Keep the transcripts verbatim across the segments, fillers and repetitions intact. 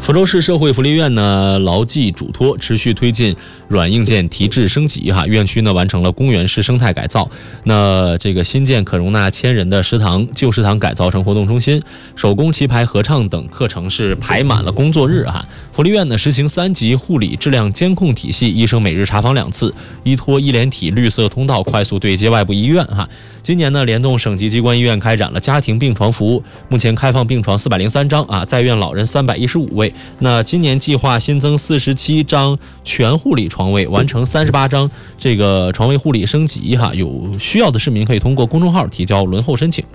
福州市社会福利院呢牢记嘱托，持续推进软硬件提质升级哈。院区呢完成了公园式生态改造，那这个新建可容纳千人的食堂，旧食堂改造成活动中心，手工棋牌合唱等课程是排满了工作日哈。福利院呢实行三级护理质量监控体系，医生每日查房两次，依托医联体绿色通道快速对接外部医院哈。今年呢联动省级机关医院开展了家庭病床服务，目前开放病床四百零三张啊，在院老人三百一十五位。那今年计划新增四十七张全护理床位，完成三十八张这个床位护理升级哈。有需要的市民可以通过公众号提交轮候申请。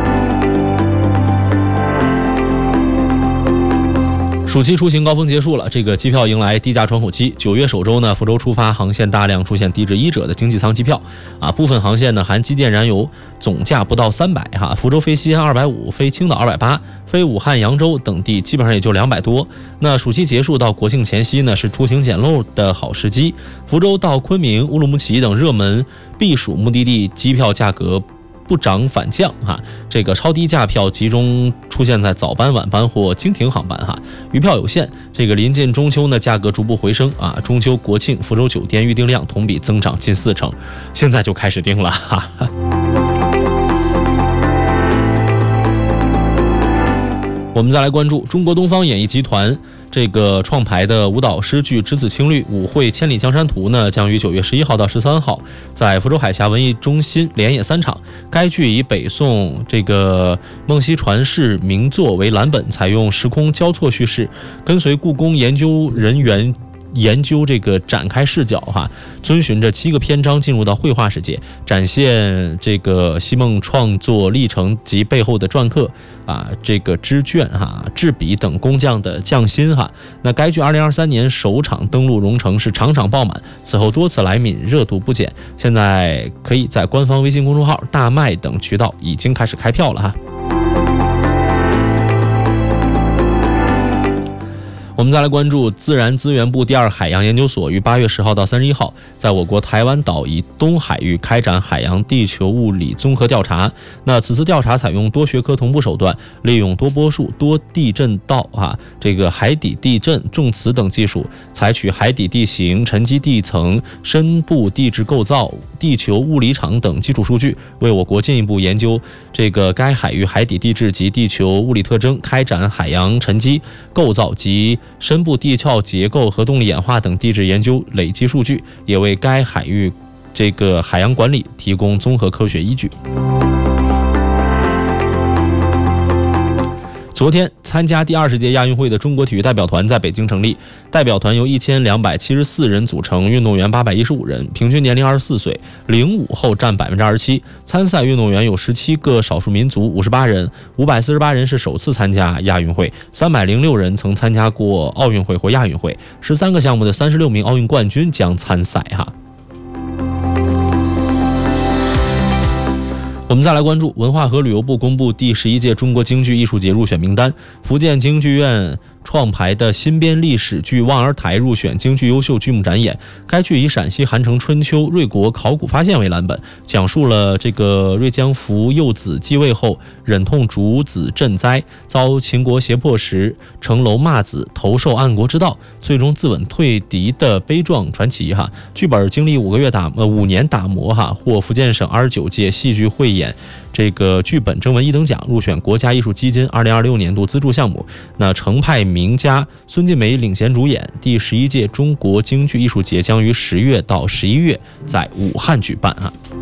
暑期出行高峰结束了，这个机票迎来低价窗口期。九月首周呢，福州出发航线大量出现低至一折的经济舱机票啊，部分航线呢含机电燃油，总价不到三百哈。福州飞西安二百五，飞青岛二百八，飞武汉、扬州等地基本上也就两百多。那暑期结束到国庆前夕呢，是出行捡漏的好时机。福州到昆明、乌鲁木齐等热门避暑目的地机票价格不涨反降哈，这个超低价票集中出现在早班、晚班或经停航班哈，余票有限。这个临近中秋呢，价格逐步回升啊。中秋、国庆，福州酒店预订量同比增长近四成，现在就开始订了哈。我们再来关注中国东方演艺集团这个创排的舞蹈诗句《只此青绿》舞会《千里江山图》呢，将于九月十一号到十三号在福州海峡文艺中心连演三场。该剧以北宋这个梦溪传世名作为蓝本，采用时空交错叙事，跟随故宫研究人员研究这个展开视角哈，遵循着七个篇章进入到绘画世界，展现这个西梦创作历程及背后的篆刻啊，这个织卷哈、制笔等工匠的匠心哈。那该剧二零二三年首场登陆蓉城是场场爆满，此后多次来闽，热度不减。现在可以在官方微信公众号、大麦等渠道已经开始开票了哈。我们再来关注自然资源部第二海洋研究所于八月十号到三十一号在我国台湾岛以东海域开展海洋地球物理综合调查。那此次调查采用多学科同步手段，利用多波束、多地震道啊、这个海底地震、重磁等技术，采取海底地形、沉积地层、深部地质构造、地球物理场等基础数据，为我国进一步研究这个该海域海底地质及地球物理特征，开展海洋沉积构造及深部地壳结构和动力演化等地质研究累积数据，也为该海域这个海洋管理提供综合科学依据。昨天参加第二十届亚运会的中国体育代表团在北京成立，代表团由一千两百七十四人组成，运动员八百一十五人，平均年龄二十四岁，零五后占百分之二十七。参赛运动员有十七个少数民族，五十八人，五百四十八人是首次参加亚运会，三百零六人曾参加过奥运会或亚运会，十三个项目的三十六名奥运冠军将参赛哈。我们再来关注文化和旅游部公布第十一届中国京剧艺术节入选名单，福建京剧院创排的新编历史剧《望儿台》入选京剧优秀剧目展演。该剧以陕西韩城春秋、瑞国考古发现为蓝本，讲述了这个瑞江福幼子继位后忍痛主子赈灾，遭秦国胁迫时城楼骂子，投受暗国之道，最终自刎退敌的悲壮传奇哈。剧本经历五个月打呃五年打磨哈，获福建省二十九届戏剧汇演这个剧本征文一等奖，入选国家艺术基金二零二六年度资助项目。那程派名家孙晋梅领衔主演。第十一届中国京剧艺术节将于十月到十一月在武汉举办啊。